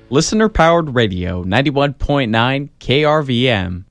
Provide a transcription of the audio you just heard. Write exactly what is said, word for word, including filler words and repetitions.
Listener-powered radio, ninety-one point nine K R V M.